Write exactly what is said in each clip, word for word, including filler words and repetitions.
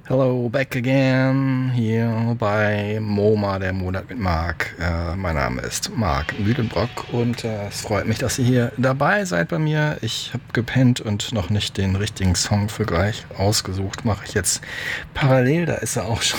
Hello, back again, hier bei MoMA, der Monat mit Marc. Äh, mein Name ist Marc Mühlenbrock und äh, es freut mich, dass ihr hier dabei seid bei mir. Ich habe gepennt und noch nicht den richtigen Song für gleich ausgesucht. Mache ich jetzt parallel, da ist er auch schon.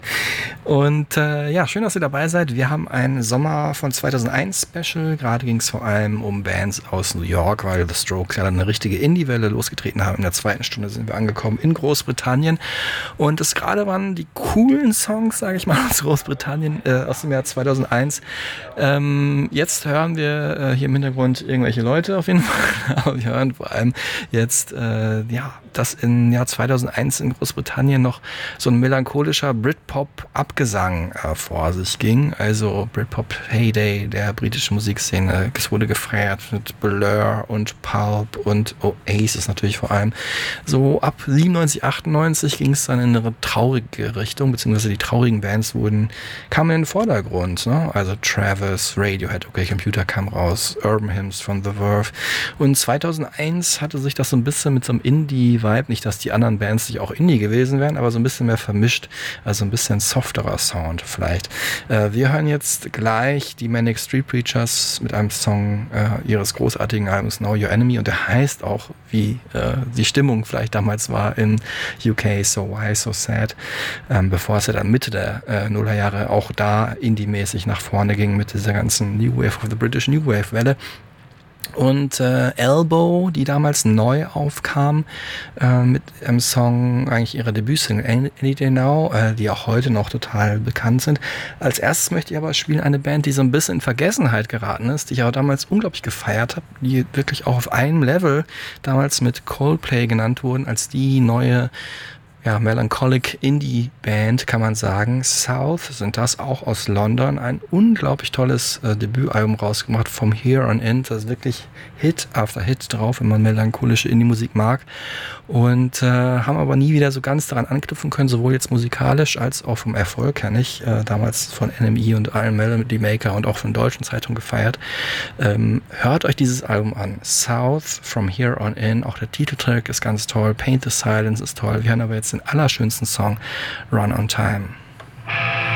Und äh, ja, schön, dass ihr dabei seid. Wir haben ein Sommer von zweitausendeins Special. Gerade ging es vor allem um Bands aus New York, weil The Strokes ja dann eine richtige Indie-Welle losgetreten haben. In der zweiten Stunde sind wir angekommen in Großbritannien. Und es gerade waren die coolen Songs, sage ich mal, aus Großbritannien, äh, aus dem Jahr zweitausendeins. Ähm, jetzt hören wir äh, hier im Hintergrund irgendwelche Leute auf jeden Fall. Aber wir hören vor allem jetzt, äh, ja, dass im Jahr zweitausendeins in Großbritannien noch so ein melancholischer Britpop-Abgesang äh, vor sich ging. Also Britpop-Heyday der britischen Musikszene. Es wurde gefeiert mit Blur und Pulp und Oasis natürlich vor allem. So ab siebenundneunzig, achtundneunzig ging es dann in eine traurige Richtung, beziehungsweise die traurigen Bands wurden, kamen in den Vordergrund, ne? Also Travis, Radiohead, OK Computer kam raus, Urban Hymns von The Verve. Und zweitausendeins hatte sich das so ein bisschen mit so einem Indie-Vibe, nicht, dass die anderen Bands nicht auch Indie gewesen wären, aber so ein bisschen mehr vermischt, also ein bisschen softerer Sound vielleicht. Äh, wir hören jetzt gleich die Manic Street Preachers mit einem Song äh, ihres großartigen Albums Know Your Enemy, und der heißt auch, wie äh, die Stimmung vielleicht damals war in U K, So Why So Sad, ähm, bevor es ja dann Mitte der äh, Nullerjahre auch da indie-mäßig nach vorne ging mit dieser ganzen New Wave of the British New Wave Welle. Und äh, Elbow, die damals neu aufkam, äh, mit einem Song, eigentlich ihrer Debütsingle Any Day Now, äh, die auch heute noch total bekannt sind. Als erstes möchte ich aber spielen eine Band, die so ein bisschen in Vergessenheit geraten ist, die ich auch damals unglaublich gefeiert habe, die wirklich auch auf einem Level damals mit Coldplay genannt wurden, als die neue, ja, Melancholic Indie-Band, kann man sagen. South sind das, auch aus London. Ein unglaublich tolles äh, Debütalbum rausgemacht, From Here On In. Das ist wirklich Hit after Hit drauf, wenn man melancholische Indie-Musik mag. Und äh, haben aber nie wieder so ganz daran anknüpfen können, sowohl jetzt musikalisch als auch vom Erfolg her nicht. Äh, damals von N M E und Iron Melody Maker und auch von deutschen Zeitungen gefeiert. Ähm, hört euch dieses Album an. South, From Here On In. Auch der Titeltrack ist ganz toll. Paint the Silence ist toll. Wir hören aber jetzt den allerschönsten Song, Run on Time.